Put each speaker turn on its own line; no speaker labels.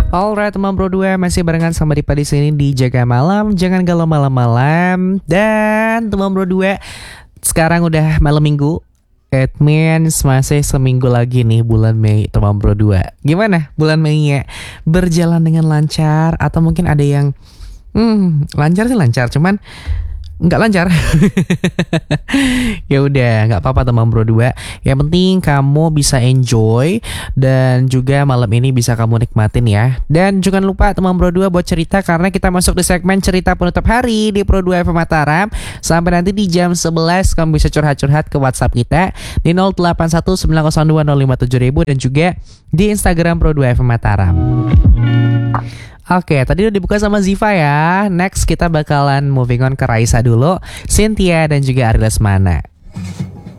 Alright teman Bro 2, masih barengan sama Dipa di sini di Jaga Malam. Jangan galau malam-malam. Dan teman Bro 2, sekarang udah malam minggu. It means masih seminggu lagi nih bulan Mei teman Bro 2. Gimana bulan Mei-nya? Berjalan dengan lancar atau mungkin ada yang lancar sih lancar, cuman nggak lancar. Ya udah, nggak apa-apa teman Bro 2. Yang penting kamu bisa enjoy dan juga malam ini bisa kamu nikmatin ya. Dan jangan lupa teman Bro 2 buat cerita, karena kita masuk di segmen cerita penutup hari di Pro 2 FM Mataram. Sampai nanti di jam 11 kamu bisa curhat-curhat ke WhatsApp kita di 081902057000 dan juga di Instagram Pro 2 FM Mataram. Oke, tadi udah dibuka sama Ziva ya. Next kita bakalan moving on ke Raisa dulu, Cynthia dan juga Ari Lesmana.